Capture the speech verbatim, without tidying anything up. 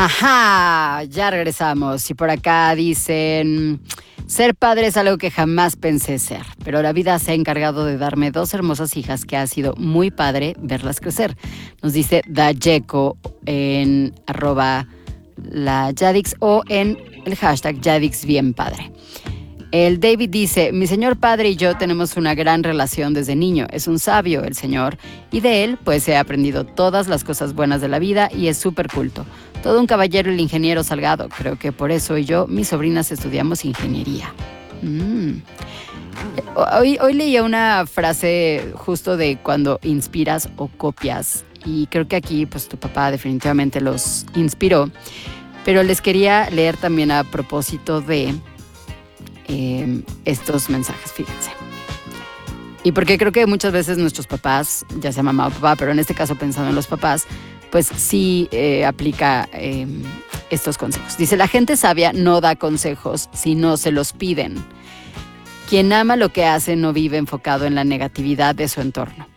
Ajá, ya regresamos. Y por acá dicen, ser padre es algo que jamás pensé ser, pero la vida se ha encargado de darme dos hermosas hijas que ha sido muy padre verlas crecer. Nos dice Dayeco en arroba la Yadix o en el hashtag Yadix bien padre. El David dice, mi señor padre y yo tenemos una gran relación desde niño. Es un sabio el señor y de él pues he aprendido todas las cosas buenas de la vida y es súper culto. Todo un caballero el ingeniero Salgado. Creo que por eso y yo, mis sobrinas, estudiamos ingeniería. Mm. Hoy, hoy leía una frase justo de cuando inspiras o copias y creo que aquí pues tu papá definitivamente los inspiró. Pero les quería leer también a propósito de Eh, estos mensajes, fíjense. Y porque creo que muchas veces nuestros papás, ya sea mamá o papá, pero en este caso pensando en los papás, pues sí eh, aplica eh, estos consejos. Dice, la gente sabia no da consejos si no se los piden. Quien ama lo que hace no vive enfocado en la negatividad de su entorno.